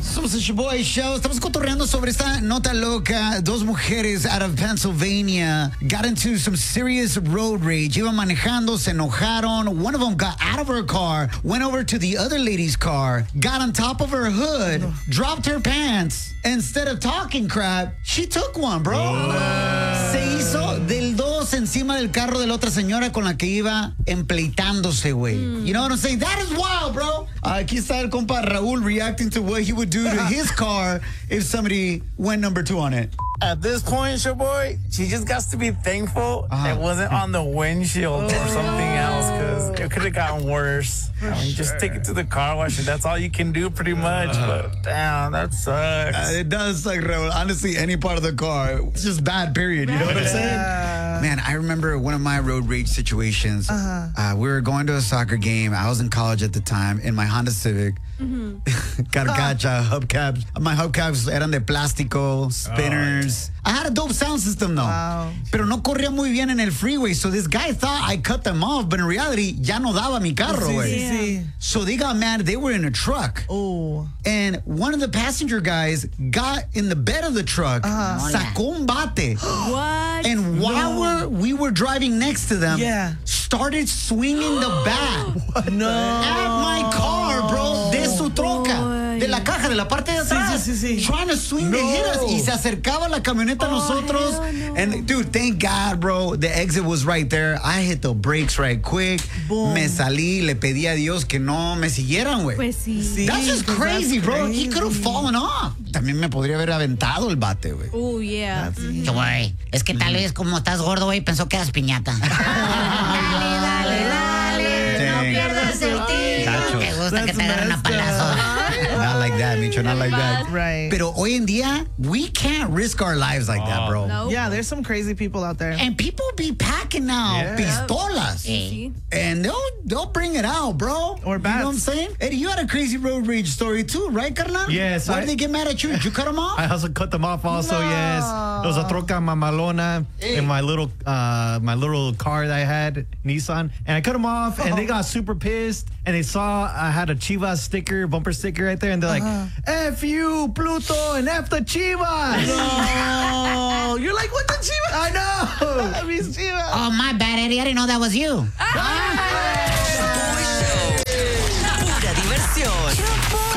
Somos el Shaboy Show. Estamos cotorreando sobre esta nota loca. Dos mujeres out of Pennsylvania got into some serious road rage. Iban manejando, se enojaron. One of them got out of her car, went over to the other lady's car, got on top of her hood, dropped her pants. Instead of talking crap, she took one, bro. Se hizo del dos encima del carro de la otra señora con la que iba empleitándose, güey. You know what I'm saying? That is wild, bro. Aquí está el compa Raúl reacting to what he would do to his car if somebody went number 2 on it. At this point, your boy, she just got to be thankful it wasn't on the windshield or something else, because it could have gotten worse. Just take it to the car wash, and that's all you can do pretty much. But damn, that sucks. It does suck, Raúl. Honestly, any part of the car, it's just bad, period. You know what I'm saying? Man, I remember one of my road rage situations. We were going to a soccer game. I was in college at the time in my Honda Civic. Carcacha, hubcaps. My hubcaps eran de plástico, spinners. I had a dope sound system though. Wow. Pero no corría muy bien en el freeway. So this guy thought I cut them off, but in reality, ya no daba mi carro, güey. Sí. So they got mad. They were in a truck. Oh. And one of the passenger guys got in the bed of the truck, sacó un bate. What? And while we were driving next to them, started swinging the bat No. at my car, bro, de su troca, de la caja, de la parte de atrás, Sí. trying to swing to hit us. Y se acercaba la camioneta a nosotros. No. And dude, thank God, bro, the exit was right there. I hit the brakes right quick. Boom. Me salí, le pedí a Dios que no me siguieran, güey. Pues sí. Sí, That's just pues crazy, that's bro. He crazy. could have fallen off. También me podría haber aventado el bate, güey. Oh, yeah. Güey, es que tal vez como estás gordo, güey, pensó que eras piñata. Dale, no pierdas el tiro. Te gusta que te agarren a palazos. Not like that, Micho, not like that. Right. Pero hoy en día, we can't risk our lives like that, bro. No. Yeah, there's some crazy people out there. And people be packing now pistolas. Sí. And they'll bring it out, bro. Or You know bats. what I'm saying? Eddie, you had a crazy road rage story too, right, carnal? Yes, Why did they get mad at you? Did you cut them off? I also cut them off also, yes. It was a troca mamalona in my little car that I had, Nissan. And I cut them off and they got super pissed and they saw I had a Chivas sticker, bumper sticker right there, and they're like, F you, Pluto, and F the Chivas. Oh, you're like, what the Chivas? I know. I mean, Chivas. Oh, my bad, Eddie. I didn't know that was you. Pura diversión.